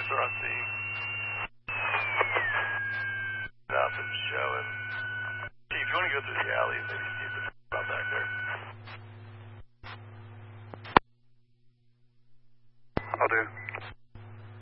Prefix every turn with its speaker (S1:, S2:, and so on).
S1: Officer on scene. Stop and show him. Chief, you want to go through the alley and maybe see if there's about back there?
S2: I'll do.